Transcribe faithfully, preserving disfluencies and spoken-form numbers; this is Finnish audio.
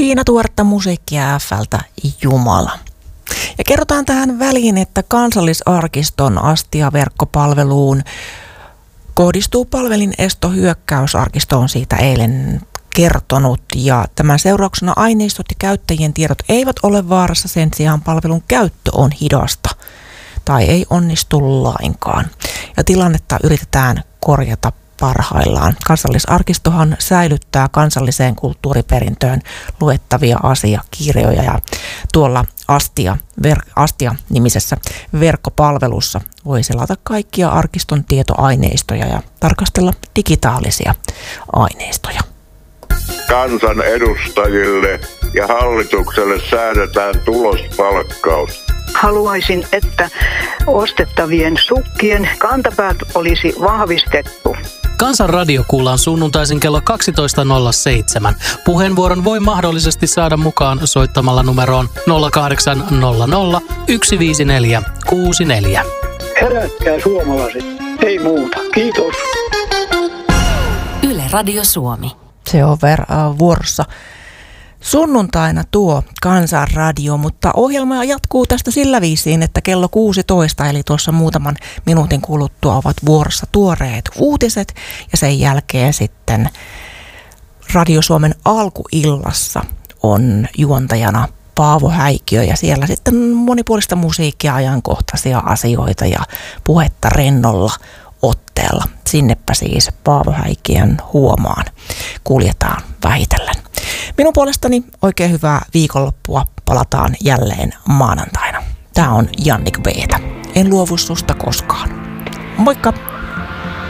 Siinä tuoretta musiikkia F:ltä Jumala. Ja kerrotaan tähän väliin, että Kansallisarkiston Astia-verkkopalveluun kohdistuu palvelin estohyökkäys. Arkisto on siitä eilen kertonut ja tämän seurauksena aineistot ja käyttäjien tiedot eivät ole vaarassa, sen sijaan palvelun käyttö on hidasta tai ei onnistu lainkaan. Ja tilannetta yritetään korjata parhaillaan. Kansallisarkistohan säilyttää kansalliseen kulttuuriperintöön luettavia asiakirjoja ja tuolla Astia, ver, Astia-nimisessä verkkopalvelussa voi selata kaikkia arkiston tietoaineistoja ja tarkastella digitaalisia aineistoja. Kansan edustajille ja hallitukselle säädetään tulospalkkaus. Haluaisin, että ostettavien sukkien kantapäät olisi vahvistettu. Kansan radio kuullaan sunnuntaisin kello kaksitoista nolla seitsemän. Puheenvuoron voi mahdollisesti saada mukaan soittamalla numeroon nolla kahdeksan nolla nolla yksi viisi neljä kuusi neljä. Herätkää suomalaiset, ei muuta. Kiitos. Yle Radio Suomi. Se on ver- äh, vuorossa. Sunnuntaina tuo Kansanradio, mutta ohjelma jatkuu tästä sillä viisiin, että kello kuusitoista, eli tuossa muutaman minuutin kuluttua ovat vuorossa tuoreet uutiset ja sen jälkeen sitten Radio Suomen alkuillassa on juontajana Paavo Häikiö ja siellä sitten monipuolista musiikkia, ajankohtaisia asioita ja puhetta rennolla otteella. Sinnepä siis Paavo Häikiön huomaan. Kuljetaan vähitellen. Minun puolestani oikein hyvää viikonloppua. Palataan jälleen maanantaina. Tämä on Jannik Beetä. En luovu susta koskaan. Moikka!